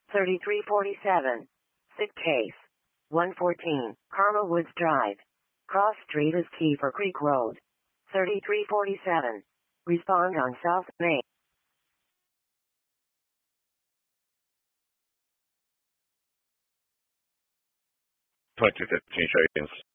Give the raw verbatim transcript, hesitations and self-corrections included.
thirty-three forty-seven. Sick case. one fourteen. Karma Woods Drive. Cross Street is Kiefer Creek Road. thirty-three forty-seven. Respond on South Main. twenty to fifteen seconds.